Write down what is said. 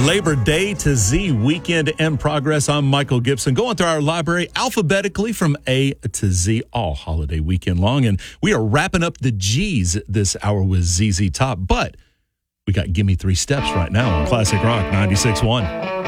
Labor Day to Z weekend in progress. I'm Michael Gibson, going through our library alphabetically from A to Z all holiday weekend long. And we are wrapping up the G's this hour with ZZ Top. But we got Gimme 3 Steps right now on Classic Rock 96.1.